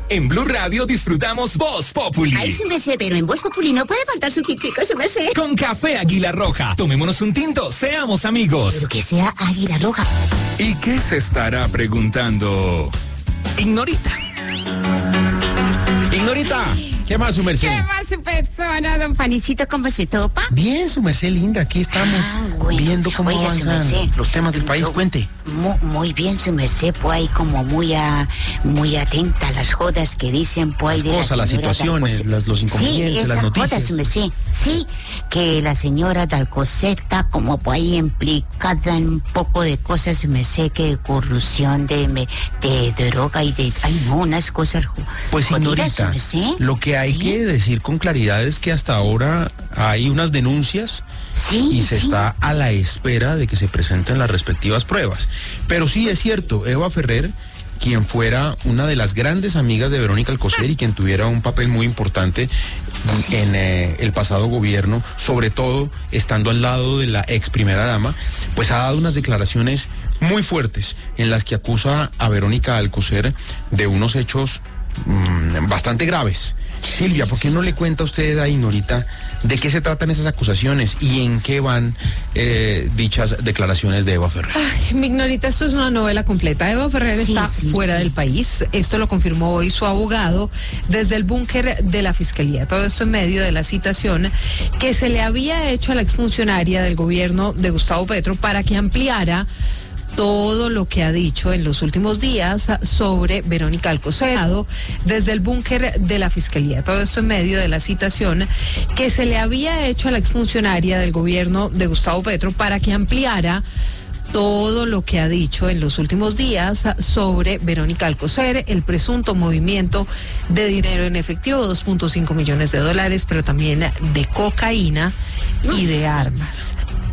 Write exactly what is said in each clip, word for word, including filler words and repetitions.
En Blue Radio disfrutamos Voz Populi. Ay, sí me sé, pero en Voz Populi no puede faltar su chico, sí me sé. Con café Águila Roja. Tomémonos un tinto, seamos amigos. Pero que sea Águila Roja. ¿Y qué se estará preguntando Ignorita? Ignorita, ¿qué más, su merced? ¿Qué más, su persona, don Panicito? ¿Cómo se topa? Bien, su merced linda, aquí estamos Ah, bueno. viendo cómo Oiga, su avanzan merced, los temas del país. yo- Cuente. Muy, muy bien, su merced, pues ahí como muy a, muy atenta a las jodas que dicen, pues ahí de la Cosas, las señora situaciones, Dalcocer. las- los inconvenientes, sí, las esa noticias. joda, su merced. Sí, que la señora Dalcocer está como pues ahí implicada en un poco de cosas, su merced, que de corrupción, de, me- de, de droga y de, ay no, unas cosas jo- Pues, jodidas, su señorita, merced. lo que hay Sí, que decir con claridad es que hasta ahora hay unas denuncias sí, y se sí. está a la espera de que se presenten las respectivas pruebas. Pero sí es cierto, Eva Ferrer, quien fuera una de las grandes amigas de Verónica Alcocer y quien tuviera un papel muy importante en eh, el pasado gobierno, sobre todo estando al lado de la ex primera dama, pues ha dado unas declaraciones muy fuertes en las que acusa a Verónica Alcocer de unos hechos mm, bastante graves. Silvia, ¿por qué no le cuenta a usted a Ignorita de qué se tratan esas acusaciones y en qué van eh, dichas declaraciones de Eva Ferrer? Ay, mi Ignorita, esto es una novela completa. Eva Ferrer Sí, está sí, fuera sí. del país. Esto lo confirmó hoy su abogado desde el búnker de la Fiscalía. Todo esto en medio de la citación que se le había hecho a la exfuncionaria del gobierno de Gustavo Petro para que ampliara todo lo que ha dicho en los últimos días sobre Verónica Alcocer desde el búnker de la Fiscalía. Todo esto en medio de la citación que se le había hecho a la exfuncionaria del gobierno de Gustavo Petro para que ampliara todo lo que ha dicho en los últimos días sobre Verónica Alcocer, el presunto movimiento de dinero en efectivo, dos punto cinco millones de dólares, pero también de cocaína y de armas.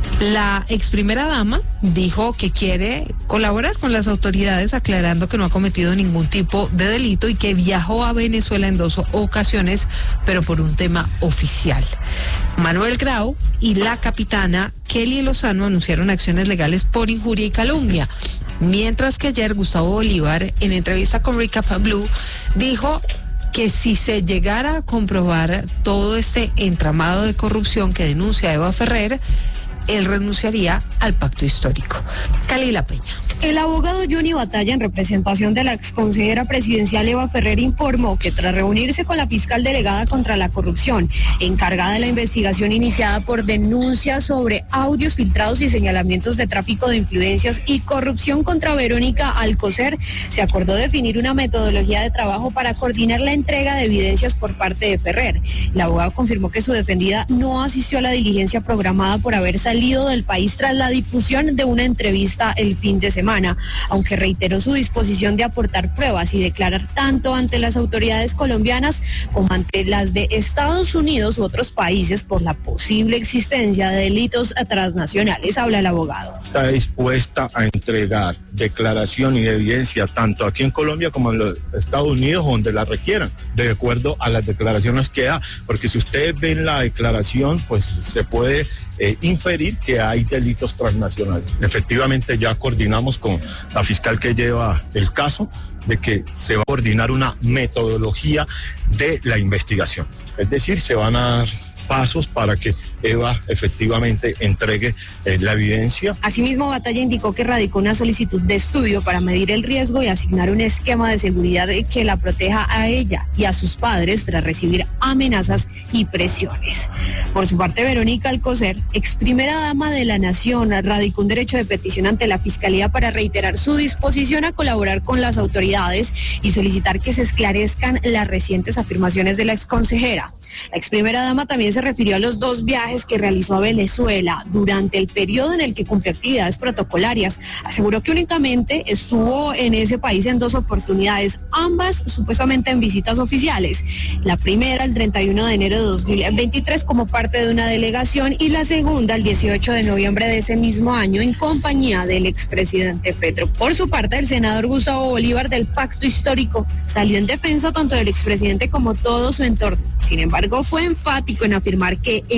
La ex primera dama dijo que quiere colaborar con las autoridades, aclarando que no ha cometido ningún tipo de delito y que viajó a Venezuela en dos ocasiones, pero por un tema oficial. Manuel Grau y la capitana Kelly Lozano anunciaron acciones legales por injuria y calumnia, mientras que ayer Gustavo Bolívar, en entrevista con Recap Blue, dijo que si se llegara a comprobar todo este entramado de corrupción que denuncia Eva Ferrer, él renunciaría al pacto histórico. Calila Peña. El abogado Johnny Batalla, en representación de la exconsejera presidencial Eva Ferrer, informó que tras reunirse con la fiscal delegada contra la corrupción, encargada de la investigación iniciada por denuncias sobre audios filtrados y señalamientos de tráfico de influencias y corrupción contra Verónica Alcocer, se acordó definir una metodología de trabajo para coordinar la entrega de evidencias por parte de Ferrer. El abogado confirmó que su defendida no asistió a la diligencia programada por haber salido del país tras la difusión de una entrevista el fin de semana, aunque reiteró su disposición de aportar pruebas y declarar tanto ante las autoridades colombianas como ante las de Estados Unidos u otros países por la posible existencia de delitos transnacionales. Habla el abogado. Está dispuesta a entregar declaración y evidencia tanto aquí en Colombia como en los Estados Unidos, donde la requieran, de acuerdo a las declaraciones que da, porque si ustedes ven la declaración, pues se puede eh, inferir que hay delitos transnacionales. Efectivamente, ya coordinamos con la fiscal que lleva el caso de que se va a coordinar una metodología de la investigación. Es decir, se van a dar pasos para que Eva efectivamente entregue eh, la evidencia. Asimismo, Batalla indicó que radicó una solicitud de estudio para medir el riesgo y asignar un esquema de seguridad que la proteja a ella y a sus padres tras recibir amenazas y presiones. Por su parte, Verónica Alcocer, ex primera dama de la Nación, radicó un derecho de petición ante la Fiscalía para reiterar su disposición a colaborar con las autoridades y solicitar que se esclarezcan las recientes afirmaciones de la exconsejera. La ex primera dama también se refirió a los dos viajes que realizó a Venezuela durante el periodo en el que cumplió actividades protocolarias. Aseguró que únicamente estuvo en ese país en dos oportunidades, ambas supuestamente en visitas oficiales. La primera el treinta y uno de enero de dos mil veintitrés como parte de una delegación y la segunda el dieciocho de noviembre de ese mismo año en compañía del expresidente Petro. Por su parte, el senador Gustavo Bolívar del Pacto Histórico salió en defensa tanto del expresidente como todo su entorno. Sin embargo, fue enfático en afirmar que